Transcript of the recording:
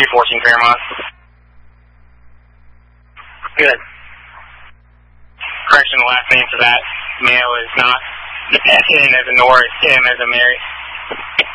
314 Fairmont. Good. Correction, the last name for that male is not S-N as a Nora, it's M as a Mary.